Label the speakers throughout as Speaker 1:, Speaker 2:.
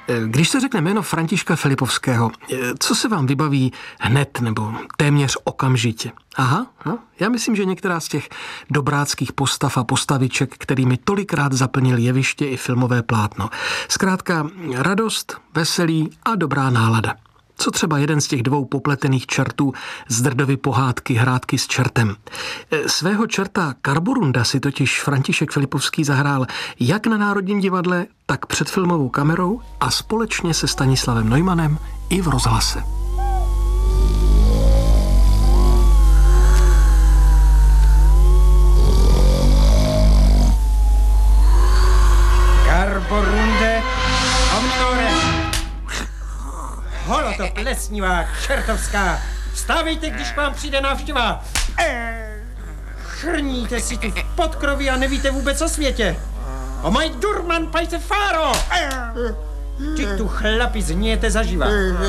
Speaker 1: Když se řekne jméno Františka Filipovského, co se vám vybaví hned nebo téměř okamžitě? Aha, já myslím, že některá z těch dobráckých postav a postaviček, kterými tolikrát zaplnil jeviště i filmové plátno. Zkrátka radost, veselí a dobrá nálada. Co třeba jeden z těch dvou popletených čertů z Drdovy pohádky Hrátky s čertem. Svého čerta Karborunda si totiž František Filipovský zahrál jak na Národním divadle, tak před filmovou kamerou a společně se Stanislavem Neumannem i v rozhlase.
Speaker 2: Karborunde omnore. Holoto plesnivá, čertovská. Vstávejte, když vám přijde návštěva. Chrníte si tu v podkroví a nevíte vůbec o světě. O maj durman pajte fáro. Ty tu chlapi zníjete zaživa.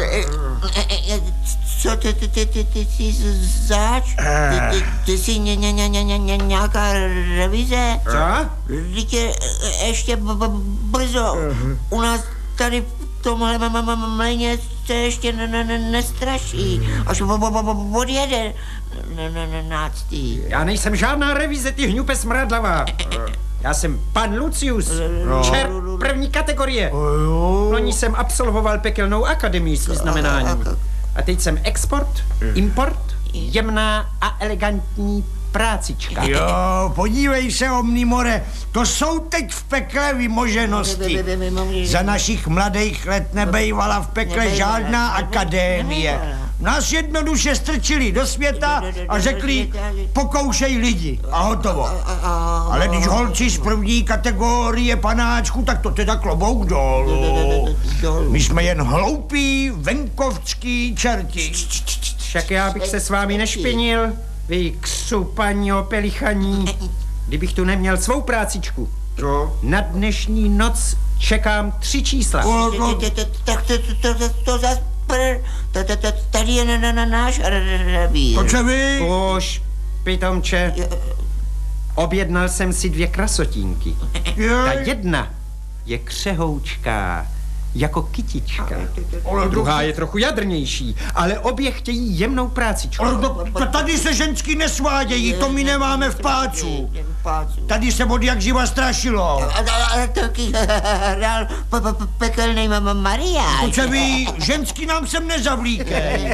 Speaker 3: Co ty zač? Ty jsi nějaká revize?
Speaker 2: Co?
Speaker 3: Dítě ještě brzo. U nás tady v tomhle mléně se ještě nestraší. Až odjede náctí.
Speaker 2: Já nejsem žádná revize, ty hňupe smradlavá. Já jsem pan Lucius, čert první kategorie. Loni jsem absolvoval pekelnou akademii s vyznamenáním. A teď jsem export, import, jemná a elegantní prácička.
Speaker 4: Jo, podívej se, Omnimore, to jsou teď v pekle vymoženosti. Za našich mladých let nebejvala v pekle žádná akadémie. Nás jednoduše strčili do světa a řekli, pokoušej lidi a hotovo. Ale když holci z první kategorie panáčku, tak to teda klobouk dolů. My jsme jen hloupí, venkovský čerti.
Speaker 2: Však já bych se s vámi nešpinil, vy křupaní opelichaní, kdybych tu neměl svou prácičku. Na dnešní noc čekám 3 čísla.
Speaker 3: Tak to zas tady je na náš revír.
Speaker 4: Kočevi?
Speaker 2: Už, pitomče. Objednal jsem si 2 krasotínky. Ta jedna je křehoučká, jako kytička. Druhá je trochu jadrnější, ale obě chtějí jemnou prácičku.
Speaker 4: Tady se ženský nesvádějí, to my nemáme v pácu. Tady se od jak živa strašilo.
Speaker 3: Ale taky hrál pekelnej Mariáš.
Speaker 4: Kočevi, ženský nám sem nezavlíkej.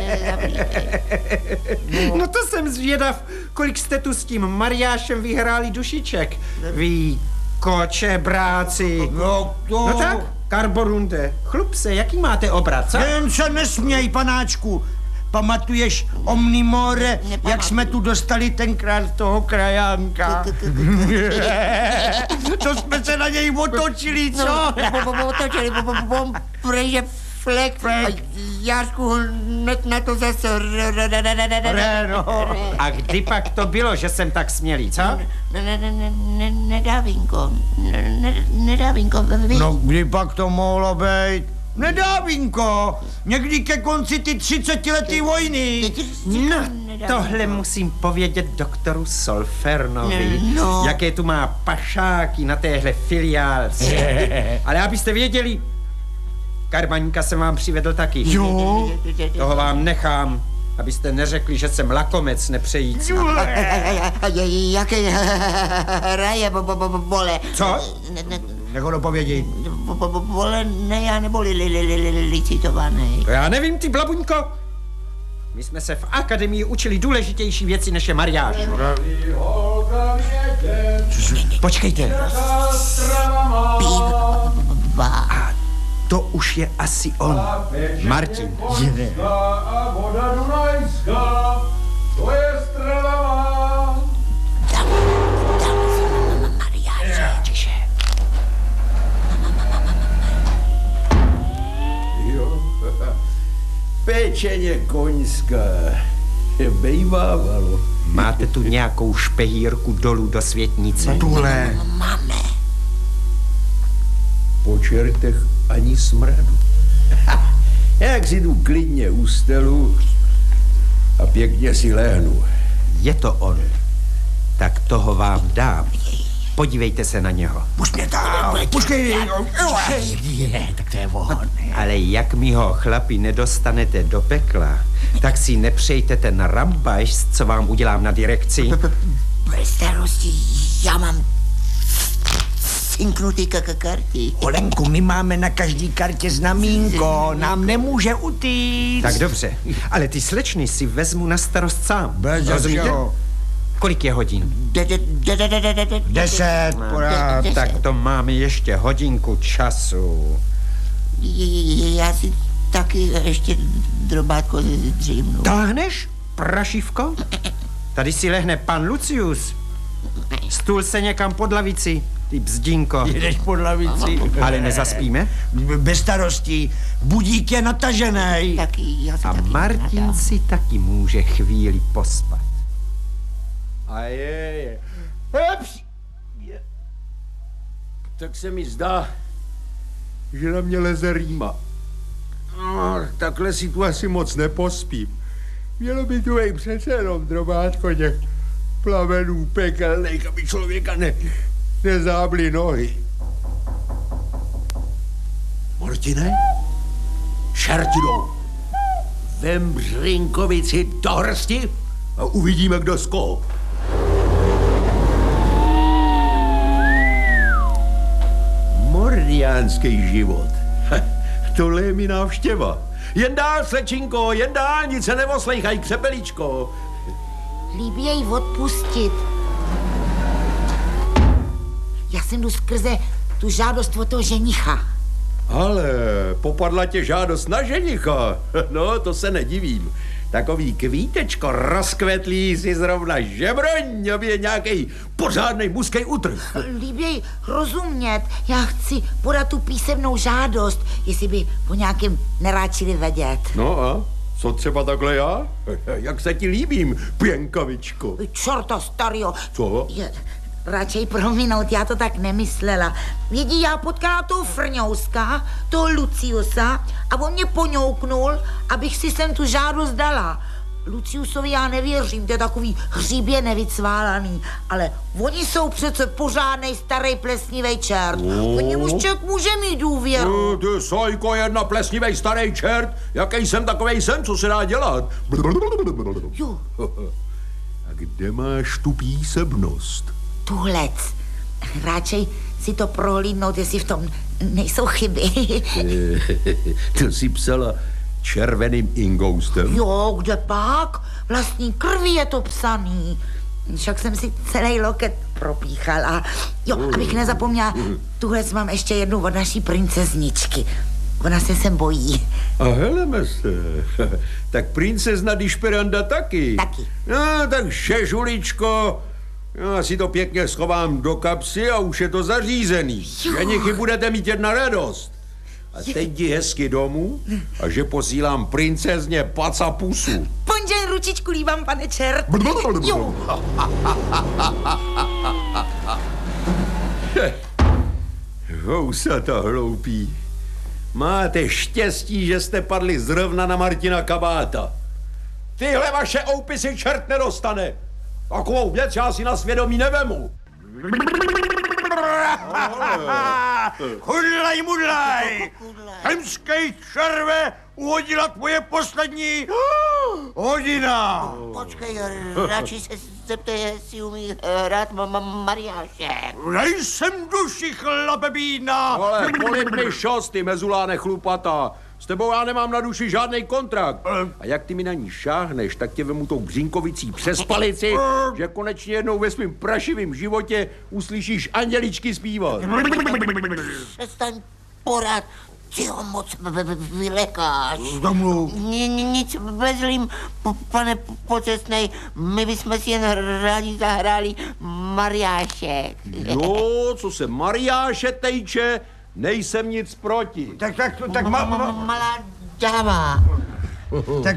Speaker 2: No to jsem zvědav, kolik jste tu s tím Mariášem vyhráli dušiček. Vy kočebráci.
Speaker 4: No
Speaker 2: tak, Karborunde, chlup se, jaký máte obrat, co?
Speaker 4: Jen se nesměj, panáčku. Pamatuješ, Omnimore, jak jsme tu dostali tenkrát toho krajánka? To jsme se na něj otočili, co?
Speaker 3: Otočili, protože flek. Jášku hned na to zase
Speaker 2: A kdy pak to bylo, že jsem tak smělý, co?
Speaker 3: Nedávinko.
Speaker 4: No, kdy pak to mohlo být? Nedávinko, někdy ke konci ty 30letý vojny.
Speaker 2: No, tohle musím povědět doktoru Solfernovi, jaké tu má pašáky na téhle filiálce. Ale abyste věděli, Karbaníka jsem vám přivedl taky.
Speaker 4: Jo?
Speaker 2: Toho vám nechám, abyste neřekli, že jsem lakomec nepřející.
Speaker 3: Jaké hraje vole.
Speaker 2: Co?
Speaker 4: Nech ho dopovědět.
Speaker 3: Vole, ne, já neboli licitovaný.
Speaker 2: To já nevím, ty blabuňko. My jsme se v akademii učili důležitější věci, než je mariáž. Počkejte. A to už je asi on. Martin.
Speaker 5: Voda Dunajská, to je strava má.
Speaker 2: Tiše.
Speaker 5: Jo, pečeně koňská, bejvávalo.
Speaker 2: Máte tu nějakou špehírku dolů do světnice?
Speaker 4: Tuhle.
Speaker 3: Máme.
Speaker 5: Po čertech ani smradu. Jak si tu klidně ustelu a pěkně si lehnu.
Speaker 2: Je to on. Tak toho vám dám. Podívejte se na něho.
Speaker 4: Pušť mě tam, puštěj.
Speaker 6: Tak to je on.
Speaker 2: Ale jak mi ho, chlapi, nedostanete do pekla, tak si nepřejte ten rambajs, co vám udělám na direkci.
Speaker 3: Bez starosti, já mám cinknutý karty.
Speaker 4: Olenku, my máme na každý kartě znamínko, nám nemůže utíct.
Speaker 2: Tak dobře, ale ty slečny si vezmu na starost sám.
Speaker 4: Bez
Speaker 2: Rozumíte?
Speaker 4: všeho.
Speaker 2: Kolik je hodin?
Speaker 4: 10, pořád.
Speaker 2: Tak to máme ještě hodinku času.
Speaker 3: Já si taky ještě drobátko dřímnu.
Speaker 2: Táhneš, prašivko? Tady si lehne pan Lucius. Stůl se někam pod lavici, ty bzdinko.
Speaker 4: Jedeš pod lavici.
Speaker 2: Ale nezaspíme?
Speaker 4: Bez starostí, budík je natažený.
Speaker 3: Taky, já si
Speaker 2: A
Speaker 3: taky
Speaker 2: Martin
Speaker 3: nadám.
Speaker 2: si taky může chvíli pospat.
Speaker 5: A je. Tak se mi zdá, že na mě leze rýma. No, takhle si tu asi moc nepospím. Mělo by tu přece jenom drobátko těch plamenů pekelných, aby člověka nezábly nohy. Martine? Šertidou, vem Řinkovici do hrsti a uvidíme, kdo z koho. Mordiánský život. Tohle je mi návštěva. Jen dál, slečinko, jen dál, nic se nevoslejchaj, křepeličko.
Speaker 7: Líbí jej odpustit. Já jsem jdu skrze tu žádost od toho ženicha.
Speaker 5: Ale popadla tě žádost na ženicha. No, to se nedivím. Takový kvítečko rozkvetlý si zrovna žebroň, aby je nějakej pořádnej muskej utrh.
Speaker 7: Líbí jej rozumět. Já chci podat tu písemnou žádost, jestli by po nějakém neráčili vědět.
Speaker 5: No a co třeba takhle já? Jak se ti líbím, pěnkavičko?
Speaker 7: Čorta starýho.
Speaker 5: Co?
Speaker 7: Radšej prominout, já to tak nemyslela. Vidí, já potkala toho Frňouska, toho Luciusa a on mě poňouknul, abych si sem tu žádost dala. Luciusovi já nevěřím, to je takový hříbě nevycválaný, ale oni jsou přece pořádnej starý plesnivej čert. O němuž člověk může mít důvěru.
Speaker 5: Ty sojko, jedna plesnivej starý čert, jaký jsem, takovej jsem, co se dá dělat.
Speaker 7: Jo,
Speaker 5: A kde máš tu písemnost?
Speaker 7: tuhlec. Radšej si to prohlídnout, jestli v tom nejsou chyby.
Speaker 5: To si psala červeným ingoustem?
Speaker 7: Jo, kde pak? Vlastní krví je to psaný. Však jsem si celý loket propíchal a jo, abych nezapomněla, tuhle mám ještě jednu od naší princezničky. Ona se sem bojí.
Speaker 5: A heleme se. Tak princezna Dišperanda taky.
Speaker 7: Taky.
Speaker 5: No, tak šežuličko, já si to pěkně schovám do kapsy a už je to zařízený. Ženichy budete mít jedna radost. A teď jdi hezky domů a že posílám princezně pacapusu.
Speaker 7: Ponžen ručičku líbám, pane čert. Jo.
Speaker 5: Housata hloupí. Máte štěstí, že jste padli zrovna na Martina Kabáta. Tyhle vaše oupy si čert nedostane. Takovou věc já si na svědomí nevemu.
Speaker 4: Hudlaj, mudlaj! Hemskej červe uhodila tvoje poslední hodina.
Speaker 3: Počkej, radši se zeptej, jestli umí hrát mariáše.
Speaker 4: Nejsem duši, chlape bídna.
Speaker 5: Ale polib mi šos, ty mezuláne chlupata. S tebou já nemám na duši žádný kontrakt. A jak ty mi na ní šáhneš, tak tě vemu tou břínkovicí přes palici, že konečně jednou ve svým prašivým životě uslyšíš anděličky zpívat.
Speaker 3: Přestaň pořád, ty ho moc vylekáš.
Speaker 4: Domluv.
Speaker 3: Nic bezlým, pane pocestnej, my bychom si jen rádi zahráli mariášek.
Speaker 5: Jo, co se Mariáše tejče, nejsem nic proti.
Speaker 4: Tak
Speaker 3: Malá dáma.
Speaker 4: tak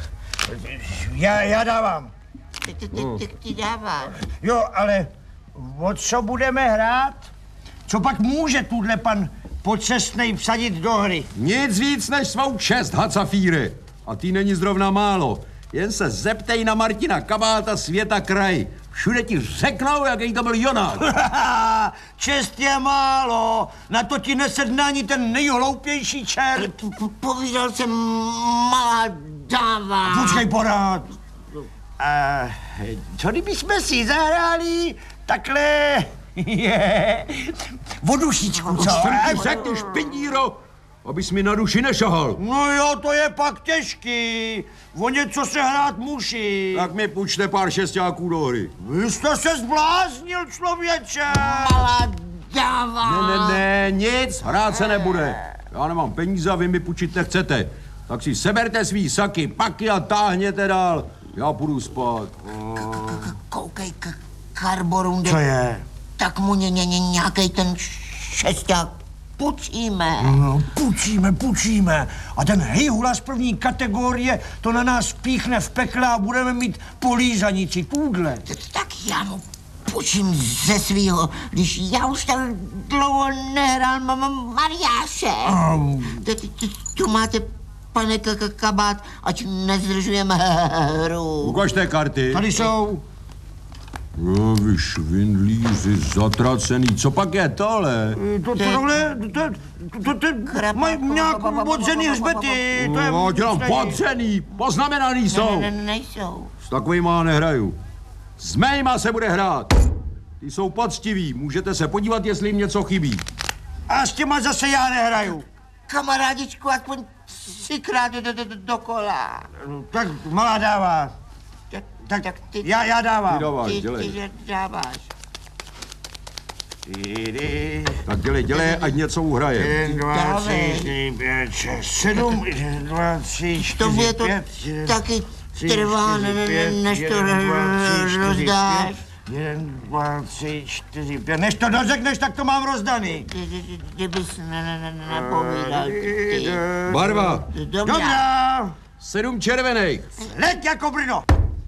Speaker 4: já dávám.
Speaker 3: Ty dáváš.
Speaker 4: Jo, ale o co budeme hrát? Co pak může tuhle pan pocestnej vsadit do hry?
Speaker 5: Nic víc než svou čest, Hacafíry. A ty není zrovna málo. Jen se zeptej na Martina Kabáta, světa kraj. Všude ti řeknou, jaký to byl Jonák.
Speaker 4: Čest je málo, na to ti nesedne ani ten nejhloupější čert.
Speaker 3: Povídal jsem malá dáva.
Speaker 4: Počkej pořád. Co kdybychom si zahráli takhle vodušičku, co?
Speaker 5: Jsem ti řekl, ty špindíro, abys mi na duši nešahal.
Speaker 4: No jo, to je pak těžký. O něco se hrát musí.
Speaker 5: Tak mi půjčte pár šestáků do hry.
Speaker 4: Vy jste se zbláznil, člověče.
Speaker 3: Malá dáva.
Speaker 5: Ne, nic, hrát se nebude. Já nemám peníze a vy mi půjčit nechcete. Tak si seberte svý saky, paky a táhněte dál. Já půjdu spát.
Speaker 3: Koukej, Karborunde.
Speaker 4: Co je?
Speaker 3: Tak mu nějakej ten šesták půjčíme.
Speaker 4: No, půjčíme. A ten hejhula z první kategorie to na nás píchne v pekle a budeme mít polízanici, tůdle.
Speaker 3: Tak já mu půjčím ze svýho, když já už tak dlouho nehrál Mariáše. Tu máte, pane Kabát, ať nezdržujeme hru.
Speaker 5: Ukažte karty.
Speaker 4: Tady jsou.
Speaker 5: No, vy švindlíři, zatracený. Co pak je tohle?
Speaker 4: To mají nějak bodřený hřbety. To je...
Speaker 5: No, dělám podřený, poznamenaný jsou.
Speaker 3: Nejsou.
Speaker 5: S takovýma nehraju. S mýma se bude hrát. Ty jsou poctiví, můžete se podívat, jestli jim něco chybí.
Speaker 4: A s těma zase já nehraju.
Speaker 3: Kamarádičku, aspoň 3krát dokola.
Speaker 4: Tak malá dává. Tak
Speaker 3: ty...
Speaker 4: Já dávám.
Speaker 5: Ty dáváš, dělej.
Speaker 3: Ty dáváš.
Speaker 5: Tak dělej, ať něco uhraje.
Speaker 4: 1, 2, 3, 4, 5, 6, 7, 1, 2, 3, 4,
Speaker 3: To mě to
Speaker 4: 5,
Speaker 3: taky trvá, než to rozdáš.
Speaker 4: 1, 2, 3, 4, 5. Než to dořekneš, tak to mám rozdaný.
Speaker 3: Kdybys napovídal ty.
Speaker 5: Barva.
Speaker 3: Dobrá.
Speaker 4: Dobrá.
Speaker 5: 7 červených.
Speaker 4: Leď jako Brno.